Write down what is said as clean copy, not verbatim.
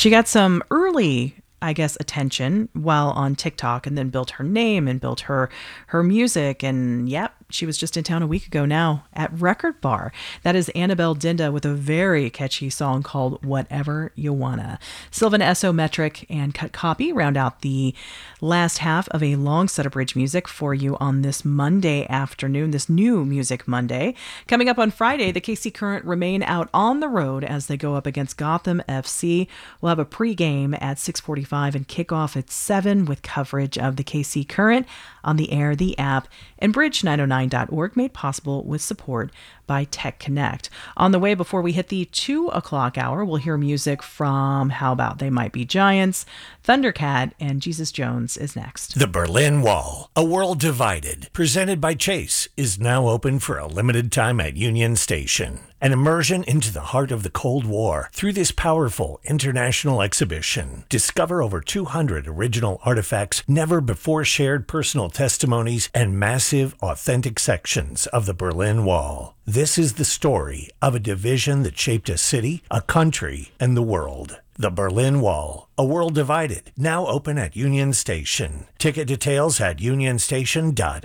She got some early, I guess, attention while on TikTok, and then built her name and built her music. And yep, she was just in town a week ago now at Record Bar. That is Annabelle Dinda with a very catchy song called Whatever You Wanna. Sylvan Esso Metric and Cut Copy round out the last half of a long set of bridge music for you on this Monday afternoon, this new Music Monday. Coming up on Friday, the KC Current remain out on the road as they go up against Gotham FC. We'll have a pregame at 6:45 and kickoff at 7 with coverage of the KC Current on the air, the app, and bridge909.org, made possible with support by Tech Connect. On the way, before we hit the 2 o'clock hour, we'll hear music from, how about They Might Be Giants, Thundercat, and Jesus Jones is next. The Berlin Wall, A World Divided, presented by Chase, is now open for a limited time at Union Station. An immersion into the heart of the Cold War through this powerful international exhibition. Discover over 200 original artifacts, never before shared personal testimonies, and massive, authentic sections of the Berlin Wall. This is the story of a division that shaped a city, a country, and the world. The Berlin Wall, A World Divided, now open at Union Station. Ticket details at unionstation.org.